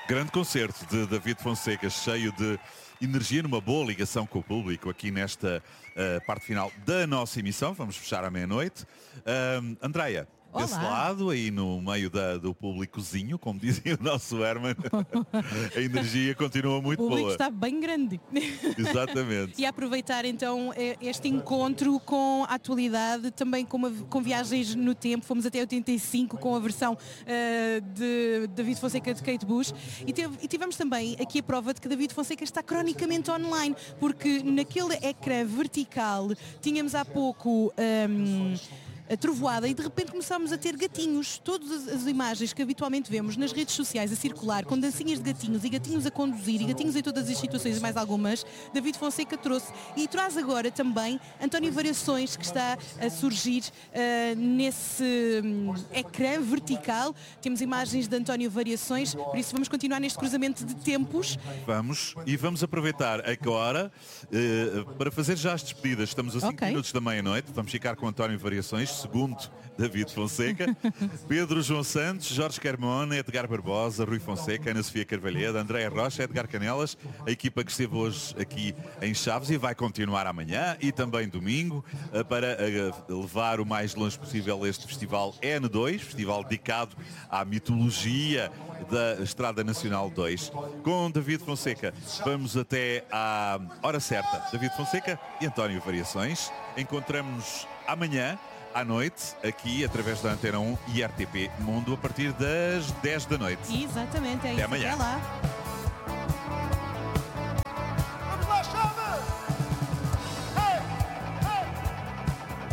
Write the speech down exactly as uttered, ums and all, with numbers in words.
Grande concerto de David Fonseca, cheio de energia, numa boa ligação com o público aqui nesta uh, parte final da nossa emissão. Vamos fechar à meia-noite. Uh, Andreia, desse lado, aí no meio da, do públicozinho, como dizia o nosso Herman, a energia continua muito boa. O público está bem grande. Exatamente. E aproveitar então este encontro com a atualidade, também com, uma, com viagens no tempo. Fomos até oitenta e cinco com a versão uh, de David Fonseca de Kate Bush. E, teve, e tivemos também aqui a prova de que David Fonseca está cronicamente online, porque naquele ecrã vertical tínhamos há pouco... Um, a trovoada e de repente começámos a ter gatinhos. Todas as imagens que habitualmente vemos nas redes sociais a circular, com dancinhas de gatinhos e gatinhos a conduzir e gatinhos em todas as situações e mais algumas, David Fonseca trouxe e traz agora também António Variações, que está a surgir uh, nesse um, ecrã vertical. Temos imagens de António Variações, por isso vamos continuar neste cruzamento de tempos. Vamos, e vamos aproveitar agora uh, para fazer já as despedidas. Estamos a cinco Okay. minutos da meia-noite, vamos ficar com António Variações, segundo David Fonseca, Pedro João Santos, Jorge Carmona, Edgar Barbosa, Rui Fonseca, Ana Sofia Carvalheda, Andréa Rocha, Edgar Canelas, a equipa que esteve hoje aqui em Chaves e vai continuar amanhã e também domingo para levar o mais longe possível este festival N dois, festival dedicado à mitologia da Estrada Nacional dois. Com David Fonseca vamos até à hora certa. David Fonseca e António Variações. Encontramos-nos amanhã à noite, aqui através da Antena um e R T P Mundo, a partir das dez da noite. Exatamente, é Até isso. amanhã. Até lá.